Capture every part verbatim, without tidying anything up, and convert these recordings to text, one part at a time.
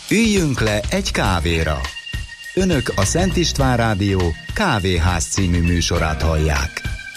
Üljünk le egy kávéra. Önök a Szent István Rádió Kávéház című műsorát hallják.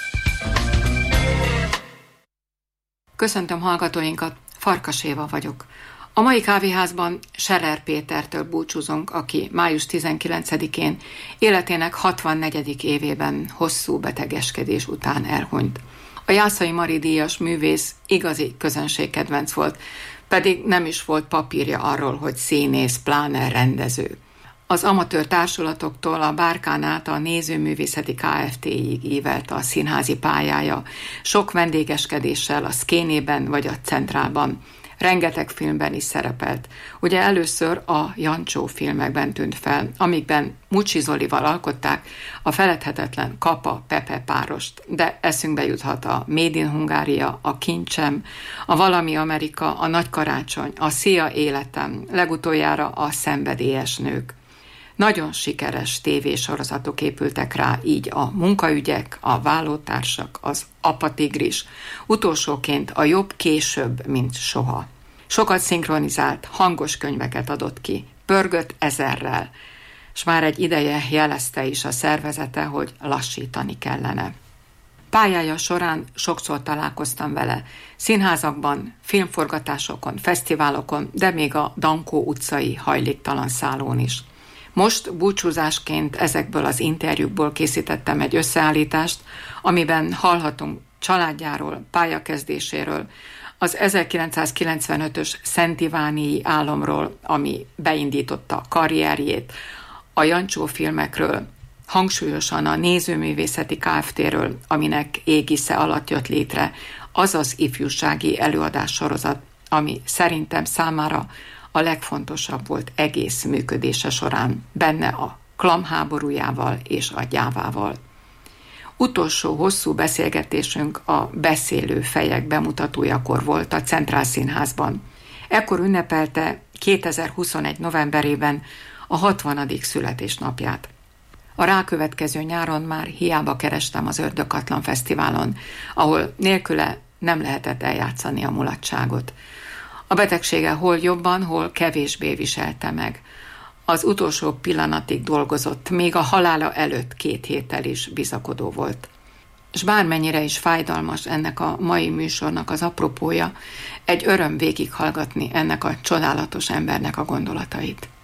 Köszöntöm hallgatóinkat, Farkas Éva vagyok. A mai kávéházban Scherer Pétertől búcsúzunk, aki május tizenkilencedikén életének hatvannegyedik évében hosszú betegeskedés után elhunyt. A Jászai Mari díjas művész igazi közönségkedvenc volt, pedig nem is volt papírja arról, hogy színész, pláne rendező. Az amatőr társulatoktól a Bárkán át a Nézőművészeti Kft-ig ívelt a színházi pályája, sok vendégeskedéssel a Szkénében vagy a Centrálban. Rengeteg filmben is szerepelt. Ugye először a Jancsó filmekben tűnt fel, amikben Mucsi Zolival alkották a feledhetetlen Kapa-Pepe párost, de eszünkbe juthat a Made in Hungária, a Kincsem, a Valami Amerika, a Nagy Karácsony, a Szia Életem, legutoljára a Szenvedélyes nők. Nagyon sikeres tévésorozatok épültek rá, így a Munkaügyek, a Vállótársak, az Apa Tigris, utolsóként a Jobb később, mint soha. Sokat szinkronizált, hangos könyveket adott ki, pörgött ezerrel, s már egy ideje jelezte is a szervezete, hogy lassítani kellene. Pályája során sokszor találkoztam vele, színházakban, filmforgatásokon, fesztiválokon, de még a Dankó utcai hajléktalan szállón is. Most búcsúzásként ezekből az interjúkból készítettem egy összeállítást, amiben hallhatunk családjáról, pályakezdéséről, az ezerkilencszázkilencvenötös Szent Iváni álomról, ami beindította karrierjét, a Jancsó filmekről, hangsúlyosan a Nézőművészeti Kft-ről, aminek égisze alatt jött létre az az ifjúsági előadássorozat, ami szerintem számára a legfontosabb volt egész működése során, benne a Klam háborújával és a Gyávával. Utolsó hosszú beszélgetésünk a Beszélő fejek bemutatójakor volt a Centrál Színházban. Ekkor ünnepelte kétezer-huszonegy novemberében a hatvanadik születésnapját. A rákövetkező nyáron már hiába kerestem az Ördögkatlan Fesztiválon, ahol nélküle nem lehetett eljátszani a mulatságot. A betegsége hol jobban, hol kevésbé viselte meg. Az utolsó pillanatig dolgozott, még a halála előtt két héttel is bizakodó volt. És bármennyire is fájdalmas ennek a mai műsornak az apropója, egy öröm végighallgatni ennek a csodálatos embernek a gondolatait.